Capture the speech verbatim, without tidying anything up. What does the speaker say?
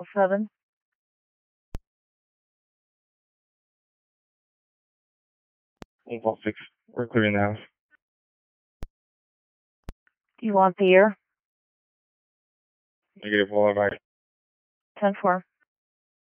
Echo seven. Eagle six, we're clearing the house. Do you want the air? Negative, we'll advise. ten four.